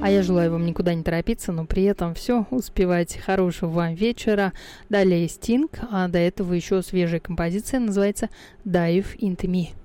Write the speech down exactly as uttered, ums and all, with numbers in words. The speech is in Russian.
А я желаю вам никуда не торопиться, но при этом все успевать. Хорошего вам вечера. Далее Sting, а до этого еще свежая композиция, называется Dive Into Me.